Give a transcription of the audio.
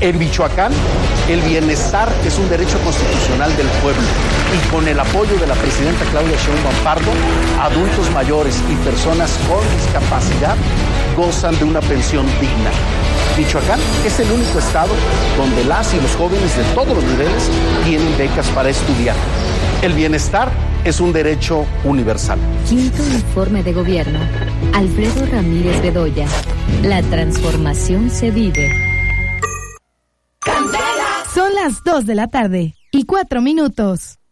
En Michoacán, el bienestar es un derecho constitucional del pueblo y con el apoyo de la presidenta Claudia Sheinbaum Pardo, adultos mayores y personas con discapacidad gozan de una pensión digna. Michoacán es el único estado donde las y los jóvenes de todos los niveles tienen becas para estudiar. El bienestar es un derecho universal. Quinto informe de gobierno. Alfredo Ramírez Bedoya. La transformación se vive. Son las 2 de la tarde y 4 minutos.